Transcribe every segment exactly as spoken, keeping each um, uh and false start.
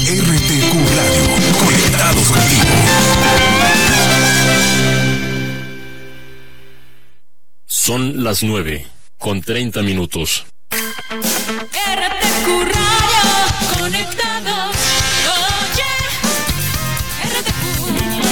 R T Q Radio, conectados contigo. Son las nueve, con treinta minutos. R T Q Radio, conectados. Oye, R T Q.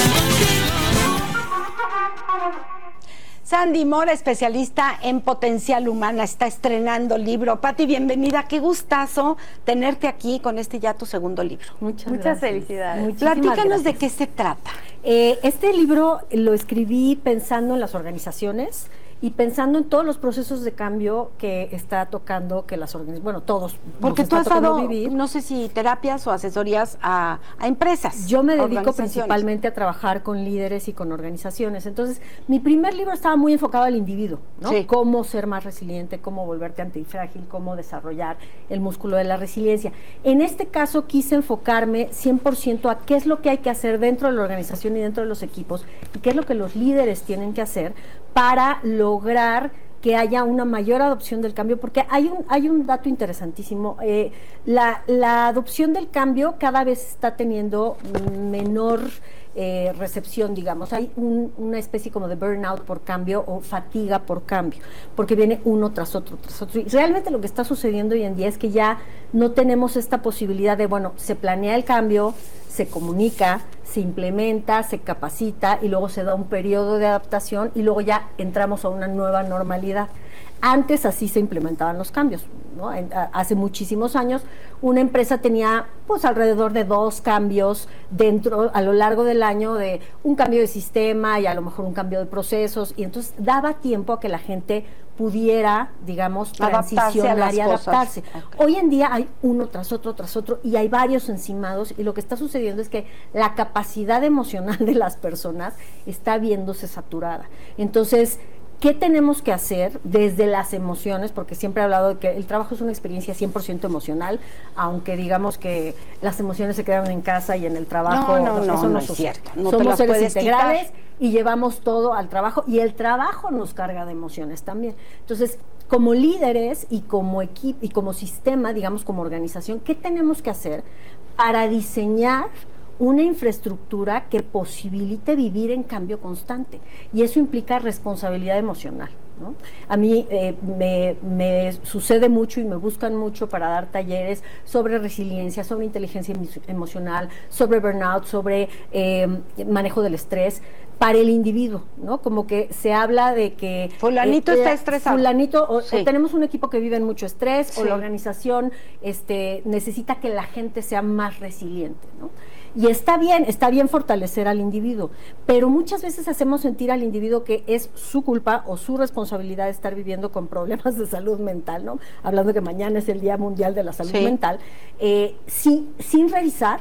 Sandy Mora, especialista en potencial humana, está estrenando libro. Pati, bienvenida, qué gustazo tenerte aquí con este ya tu segundo libro. Muchas, Muchas gracias. felicidades. Muchísimas Platícanos gracias. de qué se trata. Eh, este libro lo escribí pensando en las organizaciones y pensando en todos los procesos de cambio que está tocando que las organizaciones, bueno, todos. Porque nos tú está has dado, tocando vivir. no sé si terapias o asesorías a, a empresas. Yo me dedico organizaciones. principalmente a trabajar con líderes y con organizaciones. Entonces, mi primer libro estaba muy enfocado al individuo, ¿no? Sí. Cómo ser más resiliente, cómo volverte antifrágil, cómo desarrollar el músculo de la resiliencia. En este caso, quise enfocarme cien por ciento a qué es lo que hay que hacer dentro de la organización y dentro de los equipos y qué es lo que los líderes tienen que hacer para lograr que haya una mayor adopción del cambio, porque hay un, hay un dato interesantísimo. Eh, la, la adopción del cambio cada vez está teniendo menor eh, recepción, digamos. Hay un, una especie como de burnout por cambio o fatiga por cambio, porque viene uno tras otro, tras otro. Y realmente lo que está sucediendo hoy en día es que ya no tenemos esta posibilidad de, bueno, se planea el cambio, se comunica, se implementa, se capacita y luego se da un periodo de adaptación y luego ya entramos a una nueva normalidad. Antes así se implementaban los cambios, ¿no? En, a, hace muchísimos años una empresa tenía pues alrededor de dos cambios dentro, a lo largo del año, de un cambio de sistema y a lo mejor un cambio de procesos, y entonces daba tiempo a que la gente pudiera, digamos, Adaptarse a transicionar las y cosas. adaptarse. Okay. Hoy en día hay uno tras otro, tras otro, y hay varios encimados, y lo que está sucediendo es que la capacidad emocional de las personas está viéndose saturada. Entonces, ¿qué tenemos que hacer desde las emociones? Porque siempre he hablado de que el trabajo es una experiencia cien por ciento emocional, aunque digamos que las emociones se quedan en casa y en el trabajo. No, no, no, eso no es es cierto. No te Somos las seres puedes integrales quitar. y llevamos todo al trabajo, y el trabajo nos carga de emociones también. Entonces, como líderes y como equipo y como sistema, digamos como organización, ¿qué tenemos que hacer para diseñar una infraestructura que posibilite vivir en cambio constante? Y eso implica responsabilidad emocional, ¿no? A mí eh, me, me sucede mucho y me buscan mucho para dar talleres sobre resiliencia, sobre inteligencia emocional, sobre burnout, sobre eh, manejo del estrés para el individuo, ¿no? Como que se habla de que Fulanito eh, está la- estresado. Fulanito, o, Sí. o tenemos un equipo que vive en mucho estrés, Sí. o la organización este, necesita que la gente sea más resiliente, ¿no? Y está bien, está bien fortalecer al individuo, pero muchas veces hacemos sentir al individuo que es su culpa o su responsabilidad estar viviendo con problemas de salud mental, ¿no? Hablando que mañana es el Día Mundial de la Salud Sí. Mental, eh, sin, sin revisar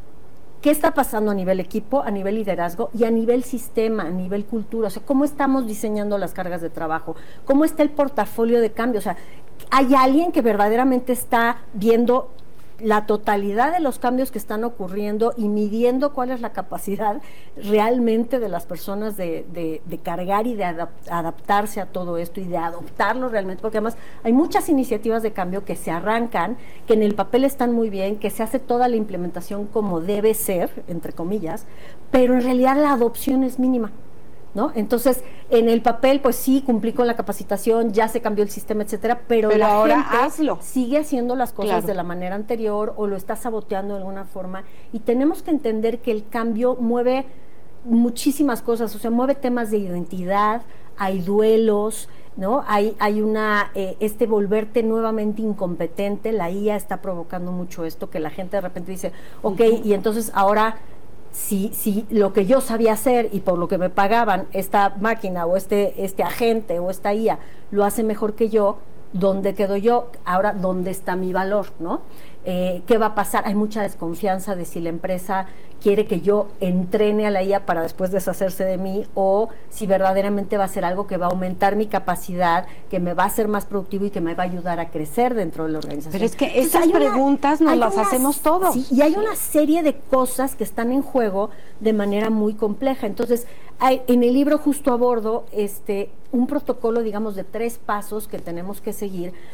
qué está pasando a nivel equipo, a nivel liderazgo y a nivel sistema, a nivel cultura. O sea, cómo estamos diseñando las cargas de trabajo, cómo está el portafolio de cambio. O sea, hay alguien que verdaderamente está viendo la totalidad de los cambios que están ocurriendo y midiendo cuál es la capacidad realmente de las personas de, de, de cargar y de adap- adaptarse a todo esto y de adoptarlo realmente, porque además hay muchas iniciativas de cambio que se arrancan, que en el papel están muy bien, que se hace toda la implementación como debe ser, entre comillas, pero en realidad la adopción es mínima, ¿no? Entonces, en el papel, pues sí, cumplí con la capacitación, ya se cambió el sistema, etcétera, pero, Pero la ahora gente hazlo. sigue haciendo las cosas Claro. de la manera anterior o lo está saboteando de alguna forma, y tenemos que entender que el cambio mueve muchísimas cosas, o sea, mueve temas de identidad, hay duelos, ¿no? Hay, hay una, eh, este volverte nuevamente incompetente, la I A está provocando mucho esto, que la gente de repente dice, ok, uh-huh. y entonces ahora si, si lo que yo sabía hacer y por lo que me pagaban esta máquina o este, este agente o esta I A lo hace mejor que yo, ¿dónde quedo yo? Ahora, ¿dónde está mi valor? ¿No? Eh, ¿Qué va a pasar? Hay mucha desconfianza de si la empresa quiere que yo entrene a la I A para después deshacerse de mí, o si verdaderamente va a ser algo que va a aumentar mi capacidad, que me va a hacer más productivo y que me va a ayudar a crecer dentro de la organización. Pero es que Entonces, esas hay una- preguntas nos hay las unas- hacemos todos. Sí, y hay una serie de cosas que están en juego de manera muy compleja. Entonces, hay, en el libro justo abordo este, un protocolo, digamos, de tres pasos que tenemos que seguir